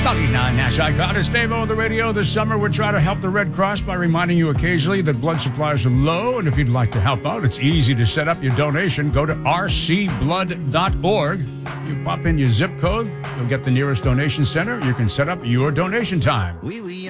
99 Nash Icon. It's Dave on the radio. This summer, we're trying to help the Red Cross by reminding you occasionally that blood supplies are low. And if you'd like to help out, it's easy to set up your donation. Go to rcblood.org. You pop in your zip code. You'll get the nearest donation center. You can set up your donation time.